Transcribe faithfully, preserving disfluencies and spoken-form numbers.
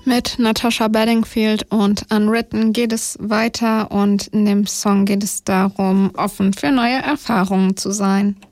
Mit Natasha Bedingfield und Unwritten geht es weiter und in dem Song geht es darum, offen für neue Erfahrungen zu sein.